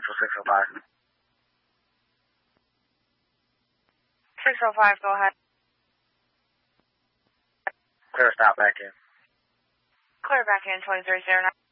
Central 605. 605, go ahead. Clear stop back in. Clear back in 2309.